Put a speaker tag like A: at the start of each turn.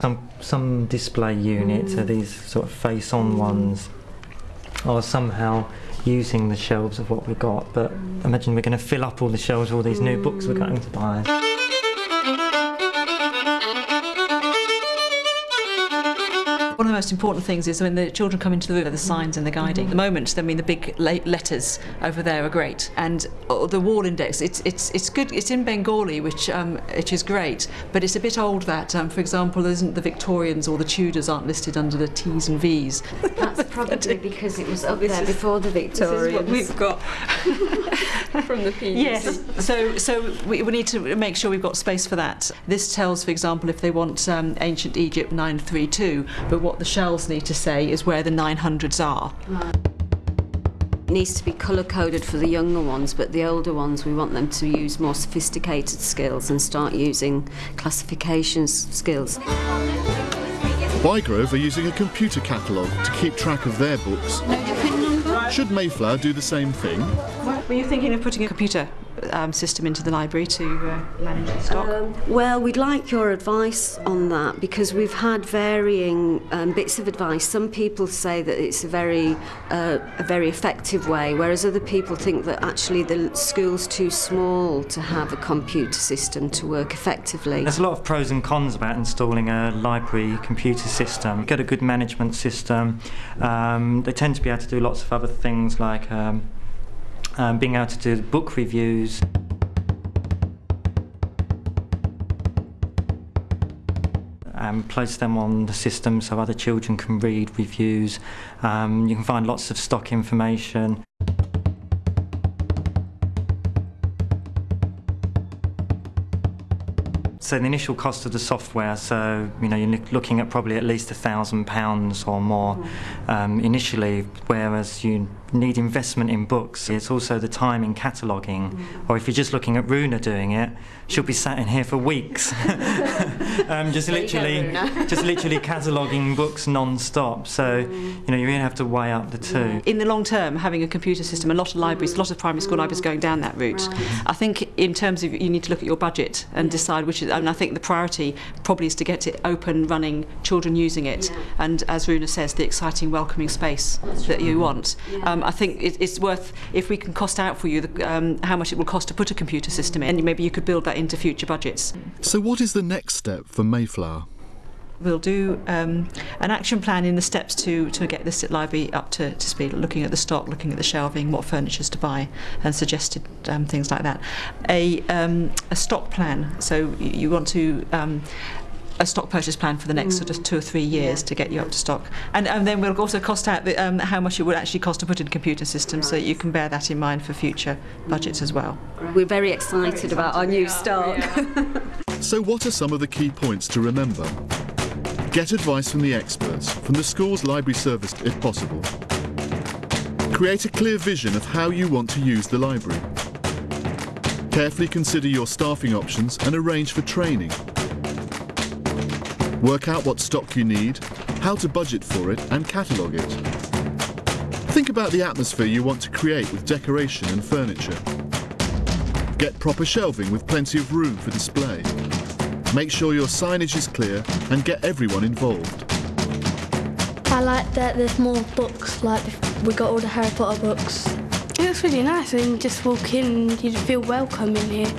A: Some display units are these sort of face-on ones, are somehow using the shelves of what we've got, but imagine we're going to fill up all the shelves with all these new books we're going to buy.
B: One of the most important things is when the children come into the room, the signs and the guiding. At the moment, I mean, the big letters over there are great, and the wall index, it's good. It's in Bengali, which is great, but it's a bit old. That, for example, isn't the Victorians or the Tudors aren't listed under the T's and V's.
C: That's probably because it was up there before the Victorians.
B: This is what we've got
C: from the PVC.
B: Yes. So we need to make sure we've got space for that. This tells, for example, if they want ancient Egypt 932, but what the shelves need to say is where the 900s are.
C: It needs to be colour-coded for the younger ones, but the older ones we want them to use more sophisticated skills and start using classification skills.
D: Bygrove are using a computer catalogue to keep track of their books. Should Mayflower do the same thing?
B: Were you thinking of putting a computer system into the library to manage the stock?
C: Well, we'd like your advice on that, because we've had varying bits of advice. Some people say that it's a very effective way, whereas other people think that actually the school's too small to have a computer system to work effectively.
A: There's a lot of pros and cons about installing a library computer system. Get a good management system. They tend to be able to do lots of other things like being able to do book reviews. Place them on the system so other children can read reviews. You can find lots of stock information. So the initial cost of the software, so you're looking at probably at least £1,000 or more initially, whereas you need investment in books. It's also the time in cataloguing, or if you're just looking at Runa doing it, she'll be sat in here for weeks, just literally cataloguing books non-stop. So you really have to weigh up the two.
B: In the long term, having a computer system, a lot of libraries, a lot of primary school libraries going down that route. I think in terms of, you need to look at your budget and decide which is. And I think the priority probably is to get it open, running, children using it, and as Runa says, the exciting, welcoming space that you want. I think it's worth, if we can cost out for you how much it will cost to put a computer system in, maybe you could build that into future budgets.
D: So what is the next step for Mayflower?
B: We'll do an action plan in the steps to get this library up to speed, looking at the stock, looking at the shelving, what furnitures to buy, and suggested things like that. A stock plan, so you want to a stock purchase plan for the next sort of 2 or 3 years to get you up to stock, and then we'll also cost out how much it would actually cost to put in a computer system, so you can bear that in mind for future budgets as well.
C: We're very excited about our new stock.
D: So what are some of the key points to remember? Get advice from the experts, from the school's library service if possible. Create a clear vision of how you want to use the library. Carefully consider your staffing options and arrange for training. Work out what stock you need, how to budget for it and catalogue it. Think about the atmosphere you want to create with decoration and furniture. Get proper shelving with plenty of room for display. Make sure your signage is clear and get everyone involved.
E: I like that there's more books, like we got all the Harry Potter books. It looks really nice, and just walk in and you feel welcome in here.